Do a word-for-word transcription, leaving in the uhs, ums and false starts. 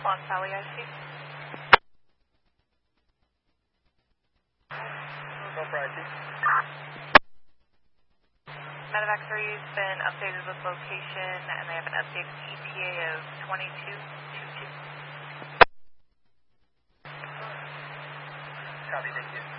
Long Valley I C. Go for I C. Medevac three's been updated with location, and they have an updated E T A of twenty-two twenty-two. Copy, thank you.